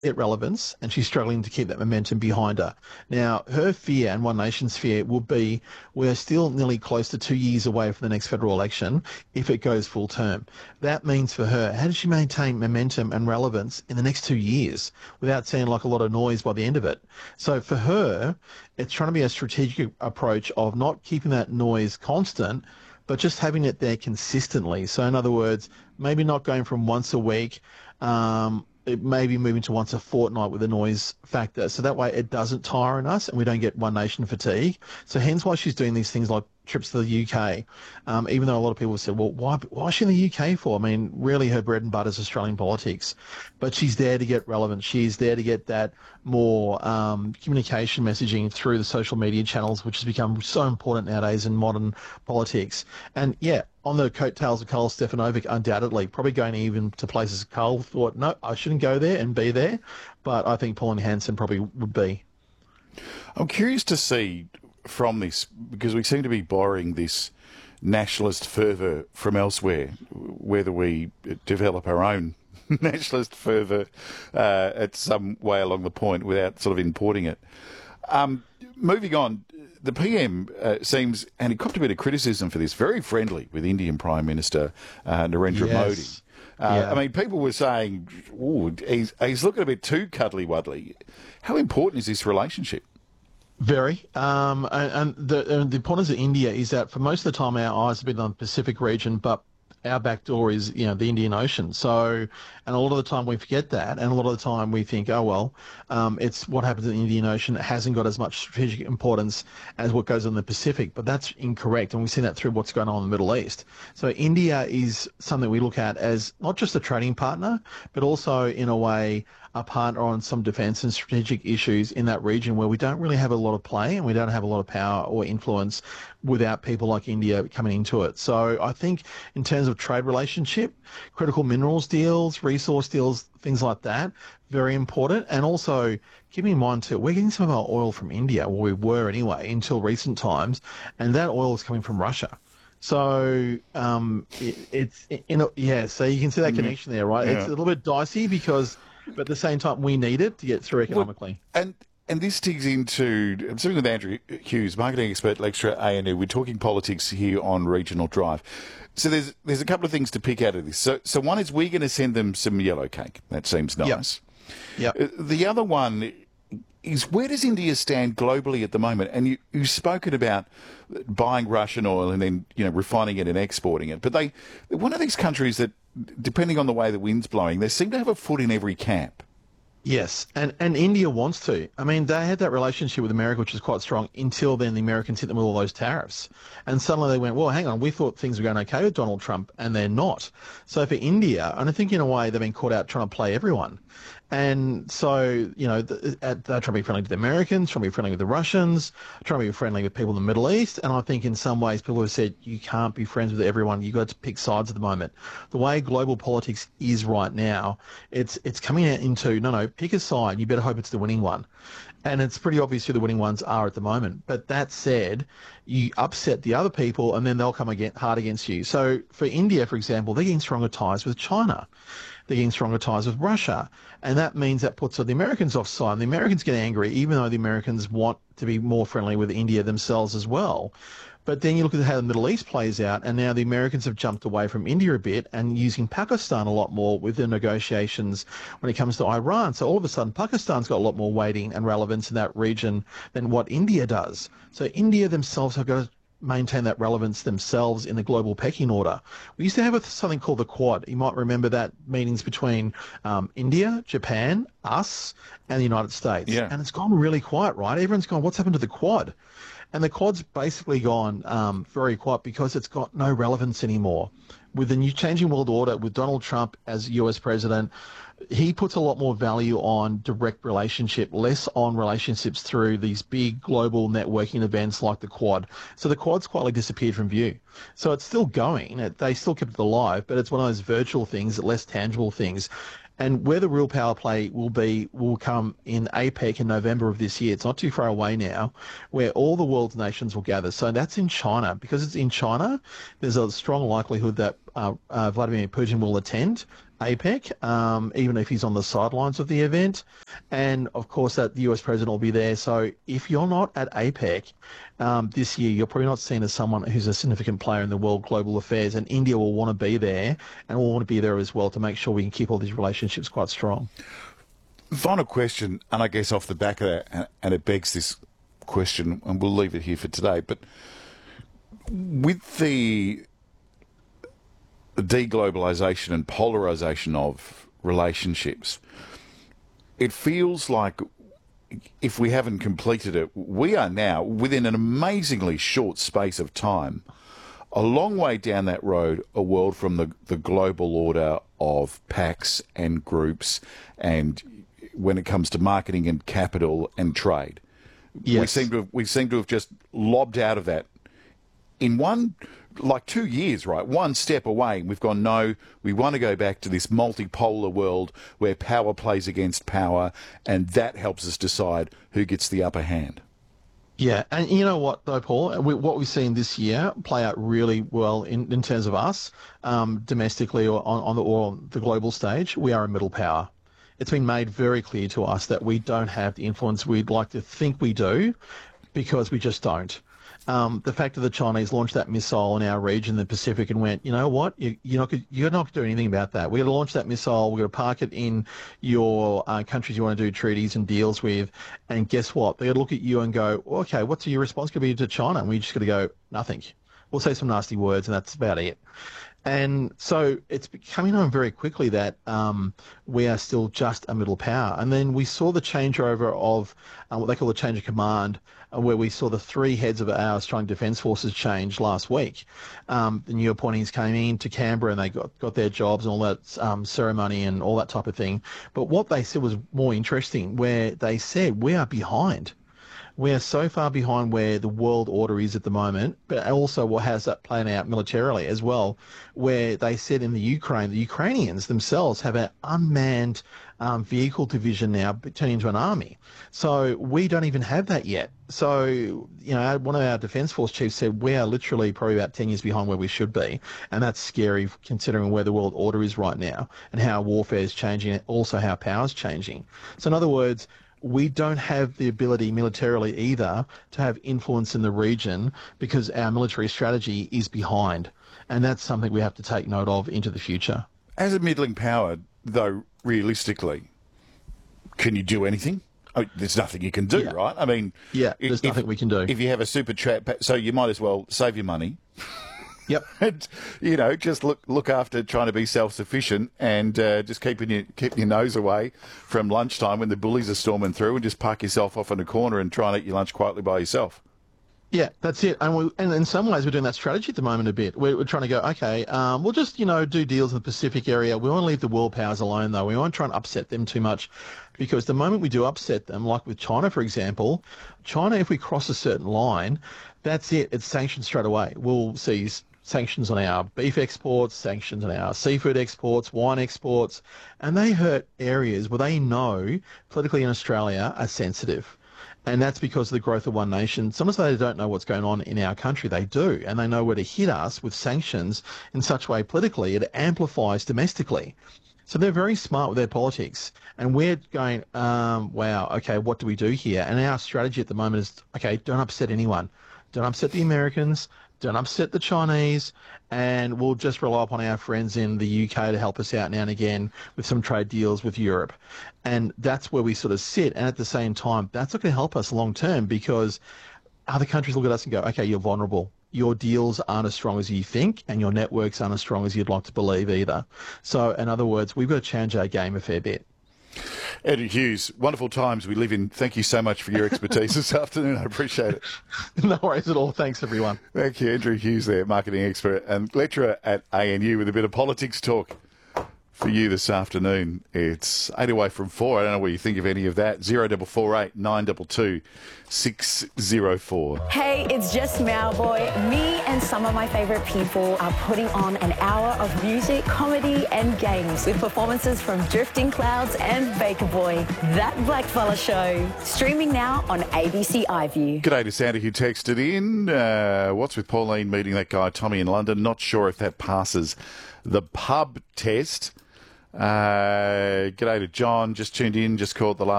get relevance, and she's struggling to keep that momentum behind her. Now, her fear and One Nation's fear will be we're still nearly close to 2 years away from the next federal election if it goes full term. That means for her, how does she maintain momentum and relevance in the next 2 years without sounding like a lot of noise by the end of it? So for her, it's trying to be a strategic approach of not keeping that noise constant, but just having it there consistently. So in other words, maybe not going from once a week, it may be moving to once a fortnight with a noise factor. So that way it doesn't tire on us and we don't get One Nation fatigue. So hence why she's doing these things like trips to the UK, even though a lot of people have said, well, why is she in the UK for? I mean, really her bread and butter is Australian politics. But she's there to get relevant. She's there to get that more communication messaging through the social media channels, which has become so important nowadays in modern politics. And yeah, on the coattails of Karl Stefanovic, undoubtedly, probably going even to places Karl thought, no, I shouldn't go there and be there. But I think Pauline Hanson probably would be. I'm curious to see from this, because we seem to be borrowing this nationalist fervour from elsewhere, whether we develop our own nationalist fervour at some way along the point without sort of importing it. Moving on, the PM seems, and he copped a bit of criticism for this, very friendly with Indian Prime Minister Narendra Modi. I mean, people were saying, ooh, he's looking a bit too cuddly-wuddly. How important is this relationship? Very. And the importance of India is that for most of the time our eyes have been on the Pacific region, but our back door is, the Indian Ocean. So, and a lot of the time we forget that, and a lot of the time we think, oh, well, it's what happens in the Indian Ocean. It hasn't got as much strategic importance as what goes on in the Pacific, but that's incorrect, and we've seen that through what's going on in the Middle East. So India is something we look at as not just a trading partner, but also, in a way, a partner on some defence and strategic issues in that region where we don't really have a lot of play and we don't have a lot of power or influence without people like India coming into it. So I think in terms of trade relationship, critical minerals deals, resource deals, things like that, very important. And also keeping in mind too, we're getting some of our oil from India, or we were anyway, until recent times, and that oil is coming from Russia. So so you can see that connection there, right? Yeah. It's a little bit dicey but at the same time, we need it to get through economically. Well, and this digs into, I'm sitting with Andrew Hughes, marketing expert, lecturer at ANU. We're talking politics here on Regional Drive. So there's a couple of things to pick out of this. So one is we're going to send them some yellow cake. That seems nice. Yep. The other one is, where does India stand globally at the moment? And you've spoken about buying Russian oil and then refining it and exporting it. But they're one of these countries that, depending on the way the wind's blowing, they seem to have a foot in every camp. Yes, and India wants to. I mean, they had that relationship with America, which was quite strong, until then the Americans hit them with all those tariffs. And suddenly they went, well, hang on, we thought things were going okay with Donald Trump, and they're not. So for India, and I think in a way they've been caught out trying to play everyone. And so, they're trying to be friendly to the Americans, trying to be friendly with the Russians, trying to be friendly with people in the Middle East. And I think in some ways people have said, you can't be friends with everyone. You've got to pick sides at the moment. The way global politics is right now, it's coming out into, no, pick a side. You better hope it's the winning one. And it's pretty obvious who the winning ones are at the moment. But that said, you upset the other people and then they'll come hard against you. So for India, for example, they're getting stronger ties with China. They're getting stronger ties with Russia. And that means that puts the Americans offside. And the Americans get angry, even though the Americans want to be more friendly with India themselves as well. But then you look at how the Middle East plays out, and now the Americans have jumped away from India a bit and using Pakistan a lot more with the negotiations when it comes to Iran. So all of a sudden, Pakistan's got a lot more weighting and relevance in that region than what India does. So India themselves have got to maintain that relevance themselves in the global pecking order. We used to have something called the Quad. You might remember that meetings between India, Japan, us, and the United States. Yeah. And it's gone really quiet, right? Everyone's gone, what's happened to the Quad? And the Quad's basically gone very quiet because it's got no relevance anymore. With the new changing world order, with Donald Trump as US president, he puts a lot more value on direct relationship, less on relationships through these big global networking events like the Quad. So the Quad's quietly disappeared from view. So it's still going. They still kept it alive, but it's one of those virtual things, less tangible things. And where the real power play will come in APEC in November of this year. It's not too far away now, where all the world's nations will gather. So that's in China. Because it's in China, there's a strong likelihood that Vladimir Putin will attend. APEC, even if he's on the sidelines of the event. And of course, that the US president will be there. So if you're not at APEC this year, you're probably not seen as someone who's a significant player in the world global affairs. And India will want to be there and will want to be there as well to make sure we can keep all these relationships quite strong. Final question, and I guess off the back of that, and it begs this question, and we'll leave it here for today, but with the deglobalisation and polarisation of relationships, it feels like if we haven't completed it, we are now, within an amazingly short space of time, a long way down that road, a world from the global order of pacts and groups, and when it comes to marketing and capital and trade. Yes. We seem to have just lobbed out of that in 2 years, right? One step away, and we've gone, no, we want to go back to this multipolar world where power plays against power, and that helps us decide who gets the upper hand. Yeah, and you know what, though, Paul? What we've seen this year play out really well in terms of us, domestically or on the global stage, we are a middle power. It's been made very clear to us that we don't have the influence we'd like to think we do, because we just don't. The fact that the Chinese launched that missile in our region, the Pacific, and went, you know what, you're not going to do anything about that. We're going to launch that missile. We're going to park it in your countries you want to do treaties and deals with. And guess what? They're going to look at you and go, okay, what's your response going to be to China? And we just got to go, nothing. We'll say some nasty words, and that's about it. And so it's coming on very quickly that we are still just a middle power. And then we saw the changeover of what they call the change of command, where we saw the three heads of our Australian Defence Forces change last week. The new appointees came in to Canberra and they got their jobs and all that ceremony and all that type of thing. But what they said was more interesting, where they said we are behind. We are so far behind where the world order is at the moment, but also what has that playing out militarily as well, where they said in the Ukraine, the Ukrainians themselves have an unmanned vehicle division now turning into an army. So we don't even have that yet. So, you know, one of our Defence Force chiefs said we are literally probably about 10 years behind where we should be. And that's scary considering where the world order is right now and how warfare is changing and also how power is changing. So in other words, we don't have the ability militarily either to have influence in the region because our military strategy is behind. And that's something we have to take note of into the future. As a middling power, though, realistically, can you do anything? Oh, there's nothing you can do, right? I mean... Yeah, there's nothing we can do. If you have a super trap, so you might as well save your money. Yep. And, you know, just look after trying to be self-sufficient and just keeping your nose away from lunchtime when the bullies are storming through, and just park yourself off in a corner and try and eat your lunch quietly by yourself. Yeah, that's it. And in some ways, we're doing that strategy at the moment a bit. We're trying to go, okay, we'll just, do deals in the Pacific area. We won't leave the world powers alone, though. We won't try and upset them too much, because the moment we do upset them, like with China, for example, China, if we cross a certain line, that's it. It's sanctioned straight away. We'll see sanctions on our beef exports, sanctions on our seafood exports, wine exports, and they hurt areas where they know politically in Australia are sensitive. And that's because of the growth of one nation. Sometimes they don't know what's going on in our country. They do, and they know where to hit us with sanctions in such a way politically it amplifies domestically. So they're very smart with their politics. And we're going, wow, okay, what do we do here? And our strategy at the moment is, okay, don't upset anyone. Don't upset the Americans. Don't upset the Chinese, and we'll just rely upon our friends in the UK to help us out now and again with some trade deals with Europe. And that's where we sort of sit. And at the same time, that's not going to help us long term, because other countries look at us and go, okay, you're vulnerable. Your deals aren't as strong as you think, and your networks aren't as strong as you'd like to believe either. So in other words, we've got to change our game a fair bit. Andrew Hughes, wonderful times we live in. Thank you so much for your expertise this afternoon. I appreciate it. No worries at all. Thanks, everyone. Thank you, Andrew Hughes there, marketing expert and lecturer at ANU, with a bit of politics talk for you this afternoon. It's 8 away from 4. I don't know what you think of any of that. 0448 922 604. Hey, it's just Mauboy. Me and some of my favourite people are putting on an hour of music, comedy and games with performances from Drifting Clouds and Baker Boy. That Blackfella Show. Streaming now on ABC iView. G'day to Sandy who texted in. What's with Pauline meeting that guy Tommy in London? Not sure if that passes the pub test. G'day to John, just tuned in, just caught the last